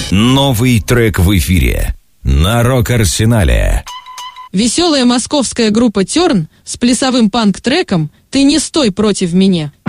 Новый трек в эфире на Рок-Арсенале. Веселая московская группа «Терн» с плясовым панк-треком «Ты не стой против меня».